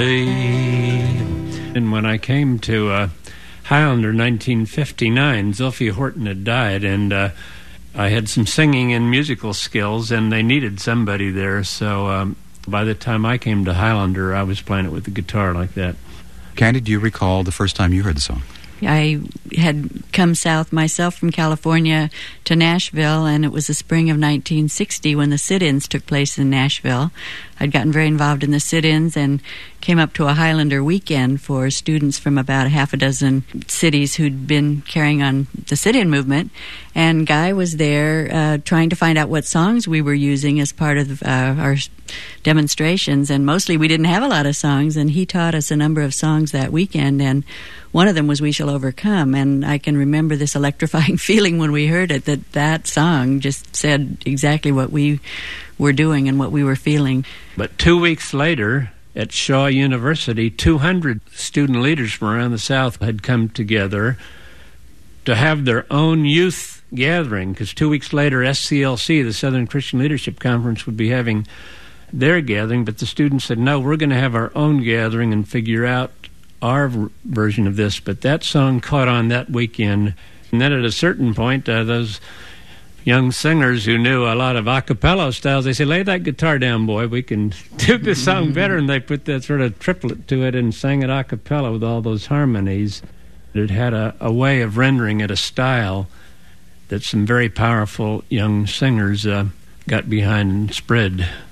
And when I came to Highlander 1959, Zilphia Horton had died, and I had some singing and musical skills, and they needed somebody there. So by the time I came to Highlander, I was playing it with the guitar like that. Candy, do you recall the first time you heard the song? I had come south myself from California to Nashville, and it was the spring of 1960 when the sit-ins took place in Nashville. I'd gotten very involved in the sit-ins and came up to a Highlander weekend for students from about a half a dozen cities who'd been carrying on the sit-in movement. And Guy was there trying to find out what songs we were using as part of our demonstrations. And mostly we didn't have a lot of songs, and he taught us a number of songs that weekend. And one of them was We Shall Overcome. And I can remember this electrifying feeling when we heard it, that song just said exactly what we were doing and what we were feeling. But 2 weeks later, at Shaw University, 200 student leaders from around the South had come together to have their own youth gathering, because 2 weeks later, SCLC, the Southern Christian Leadership Conference, would be having their gathering, but the students said, no, we're going to have our own gathering and figure out our version of this. But that song caught on that weekend, and then at a certain point, those young singers who knew a lot of a cappella styles, they said, lay that guitar down, boy, we can do this song better. And they put that sort of triplet to it and sang it a cappella with all those harmonies. It had a way of rendering it a style that some very powerful young singers got behind and spread.